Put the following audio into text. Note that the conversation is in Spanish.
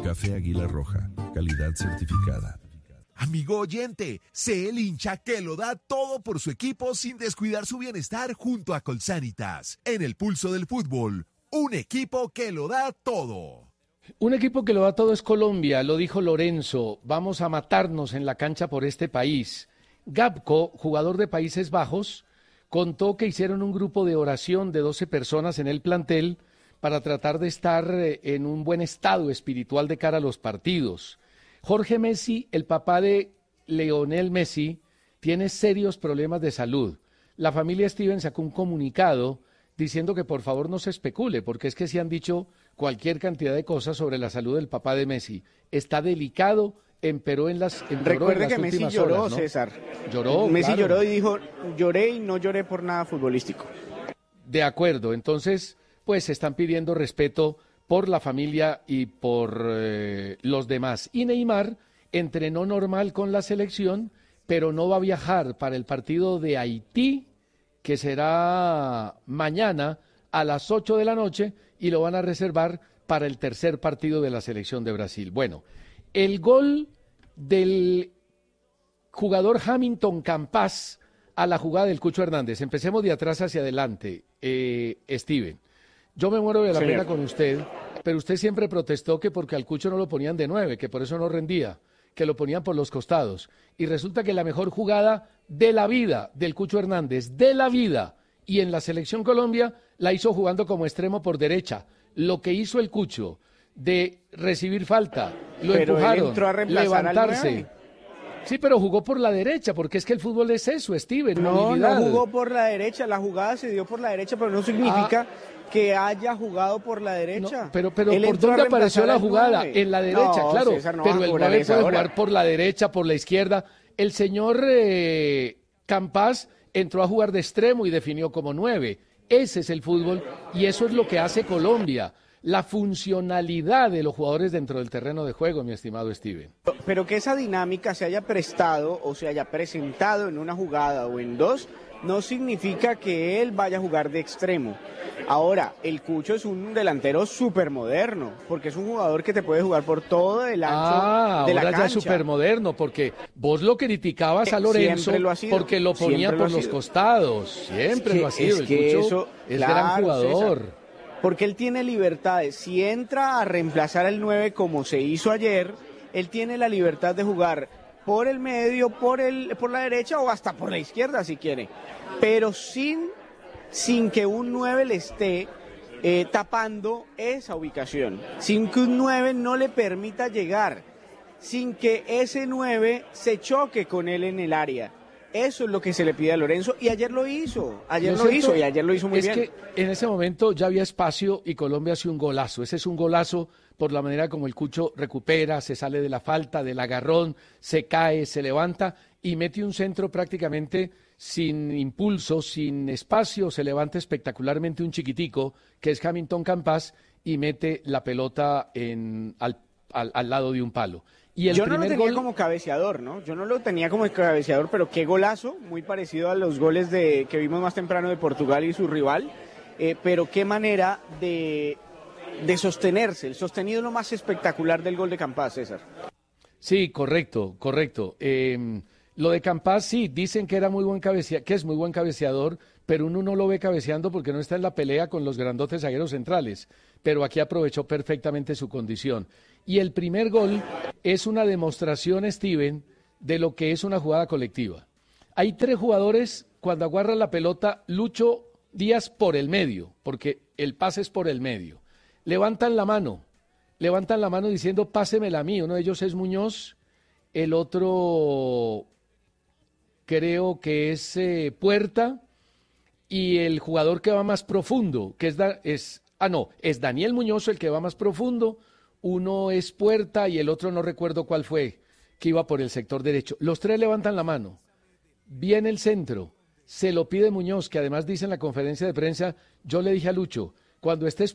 Café Águila Roja, calidad certificada. Amigo oyente, sé el hincha que lo da todo por su equipo sin descuidar su bienestar junto a Colsanitas. En el pulso del fútbol, un equipo que lo da todo. Un equipo que lo da todo es Colombia, lo dijo Lorenzo. Vamos a matarnos en la cancha por este país. Gapco, jugador de Países Bajos, contó que hicieron un grupo de oración de 12 personas en el plantel para tratar de estar en un buen estado espiritual de cara a los partidos. Jorge Messi, el papá de Lionel Messi, tiene serios problemas de salud. La familia Steven sacó un comunicado diciendo que por favor no se especule, porque es que se han dicho cualquier cantidad de cosas sobre la salud del papá de Messi. Está delicado, empeoró en las Recuerde que Messi lloró, horas, ¿no? César. Lloró, Messi claro. lloró y dijo, lloré y no lloré por nada futbolístico. De acuerdo, entonces, pues están pidiendo respeto por la familia y por los demás. Y Neymar entrenó normal con la selección, pero no va a viajar para el partido de Haití, que será mañana a las 8 de la noche, y lo van a reservar para el tercer partido de la selección de Brasil. Bueno, el gol del jugador Hamilton Campas a la jugada del Cucho Hernández. Empecemos de atrás hacia adelante, Steven. Yo me muero de la pena con usted, pero usted siempre protestó que porque al Cucho no lo ponían de 9, que por eso no rendía, que lo ponían por los costados. Y resulta que la mejor jugada de la vida del Cucho Hernández, de la vida, y en la Selección Colombia, la hizo jugando como extremo por derecha. Lo que hizo el Cucho de recibir falta, lo empujaron, levantarse. Sí, pero jugó por la derecha, porque es que el fútbol es eso, Steven. No jugó por la derecha, la jugada se dio por la derecha, pero no significa que haya jugado por la derecha. No, pero ¿por dónde apareció la jugada? En la derecha, no, claro, César, no pero el 9 puede ahora jugar por la derecha, por la izquierda. El señor Campas entró a jugar de extremo y definió como 9. Ese es el fútbol y eso es lo que hace Colombia. La funcionalidad de los jugadores dentro del terreno de juego, mi estimado Steven. Pero que esa dinámica se haya prestado o se haya presentado en una jugada o en dos, no significa que él vaya a jugar de extremo. Ahora, el Cucho es un delantero súper moderno, porque es un jugador que te puede jugar por todo el ancho de la cancha. Ahora ya es súper moderno, porque vos lo criticabas a Lorenzo porque lo ponía por los costados. Siempre lo ha sido. El Cucho es gran jugador. César, porque él tiene libertades. Si entra a reemplazar al 9 como se hizo ayer, él tiene la libertad de jugar por el medio, por la derecha o hasta por la izquierda si quiere, pero sin que un 9 le esté tapando esa ubicación, sin que un 9 no le permita llegar, sin que ese 9 se choque con él en el área. Eso es lo que se le pide a Lorenzo y ayer lo hizo, y ayer lo hizo muy bien. Es que en ese momento ya había espacio y Colombia hace un golazo. Ese es un golazo por la manera como el Cucho recupera, se sale de la falta, del agarrón, se cae, se levanta y mete un centro prácticamente sin impulso, sin espacio, se levanta espectacularmente un chiquitico que es Hamilton Campas y mete la pelota al lado de un palo. Y yo no lo tenía como cabeceador, ¿no? Yo no lo tenía como cabeceador, pero qué golazo, muy parecido a los goles que vimos más temprano de Portugal y su rival, pero qué manera de sostenerse. El sostenido es lo más espectacular del gol de Campas, César. Sí, correcto. Lo de Campas, sí, dicen que era que es muy buen cabeceador, pero uno no lo ve cabeceando porque no está en la pelea con los grandotes zagueros centrales. Pero aquí aprovechó perfectamente su condición. Y el primer gol es una demostración, Steven, de lo que es una jugada colectiva. Hay 3 jugadores, cuando agarran la pelota, Lucho Díaz por el medio, porque el pase es por el medio. Levantan la mano diciendo, pásemela a mí. Uno de ellos es Muñoz, el otro creo que es Puerta, y el jugador que va más profundo, que es Daniel Muñoz el que va más profundo, uno es Puerta y el otro no recuerdo cuál fue, que iba por el sector derecho. Los 3 levantan la mano, viene el centro, se lo pide Muñoz, que además dice en la conferencia de prensa, yo le dije a Lucho, cuando estés